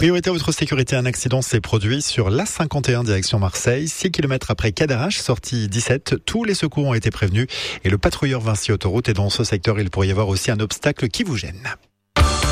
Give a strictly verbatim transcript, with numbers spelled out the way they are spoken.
Priorité à votre sécurité, un accident s'est produit sur l'A cinquante et un direction Marseille. six kilomètres après Cadarache, sortie dix-sept. Tous les secours ont été prévenus et le patrouilleur Vinci Autoroute est dans ce secteur. Il pourrait y avoir aussi un obstacle qui vous gêne.